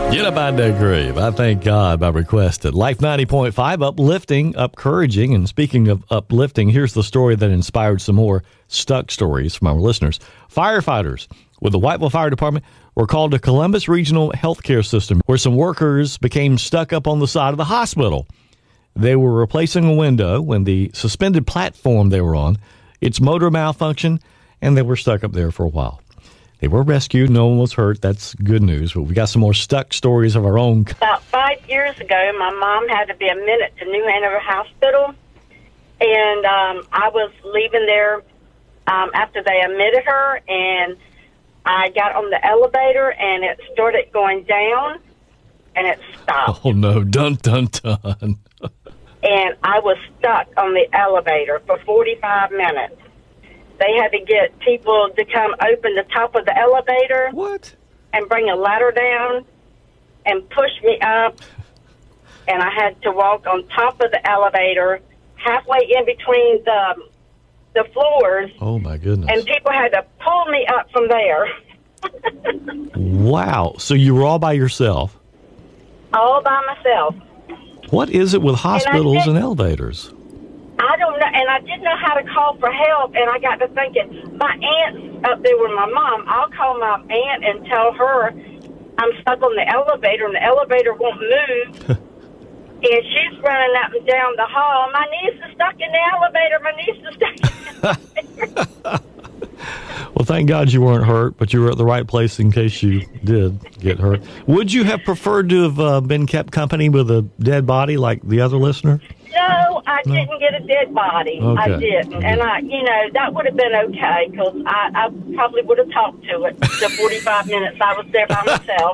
Get up out of that grave. I thank God by request at Life 90.5, uplifting, upcouraging. And speaking of uplifting, here's the story that inspired some more stuck stories from our listeners. Firefighters with the Whiteville Fire Department were called to Columbus Regional Healthcare System, where some workers became stuck up on the side of the hospital. They were replacing a window when the suspended platform they were on, its motor malfunctioned, and they were stuck up there for a while. They were rescued. No one was hurt. That's good news. But we got some more stuck stories of our own. About 5 years ago, my mom had to be admitted to New Hanover Hospital, and I was leaving there after they admitted her, and I got on the elevator, and it started going down, and it stopped. Oh, no. Dun, dun, dun. And I was stuck on the elevator for 45 minutes. They had to get people to come open the top of the elevator. What? And bring a ladder down and push me up. And I had to walk on top of the elevator, halfway in between the floors. Oh, my goodness. And people had to pull me up from there. Wow. So you were all by yourself? All by myself. What is it with hospitals and elevators? I don't know, and I didn't know how to call for help, and I got to thinking, my aunt's up there with my mom. I'll call my aunt and tell her I'm stuck on the elevator, and the elevator won't move. And she's running up and down the hall. My niece is stuck in the elevator. My niece is stuck in the elevator. Well, thank God you weren't hurt, but you were at the right place in case you did get hurt. Would you have preferred to have been kept company with a dead body like the other listener? No, I didn't get a dead body. Okay. I didn't. Okay. And that would have been okay, because I probably would have talked to it the 45 minutes I was there by myself.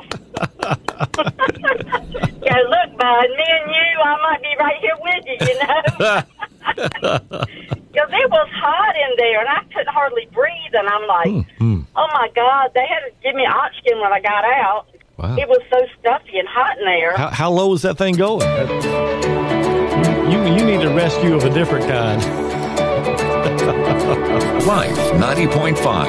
Yeah, look, bud, me and you, I might be right here with you, you know? Because it was hot in there, and I couldn't hardly breathe, and I'm like, oh, my God, they had to give me oxygen when I got out. Wow. It was so stuffy and hot in there. How low is that thing going? You need a rescue of a different kind. Life 90.5.